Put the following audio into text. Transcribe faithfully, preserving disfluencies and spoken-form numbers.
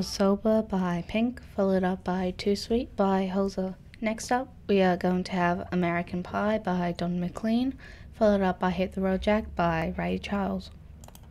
was Soba by Pink, followed up by Too Sweet by Hoza. Next up, we are going to have American Pie by Don McLean, followed up by Hit the Road Jack by Ray Charles.